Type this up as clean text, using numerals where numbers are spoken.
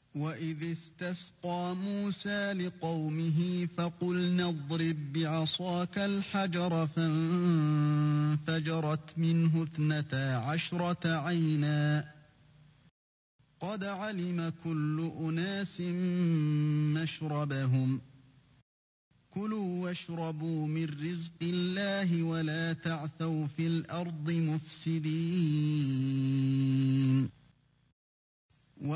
وَإِذِ اسْتَسْقَى مُوسَى لِقَوْمِهِ فَقُلْنَا اضْرِب بِّعَصَاكَ الْحَجَرَ فَانفَجَرَتْ مِنْهُ 12 عَيْنًا قَدْ عَلِمَ كُلُّ أُنَاسٍ مَّشْرَبَهُمْ كُلُوا وَاشْرَبُوا مِن رِّزْقِ اللَّهِ وَلَا تَعْثَوْا فِي الْأَرْضِ مُفْسِدِينَ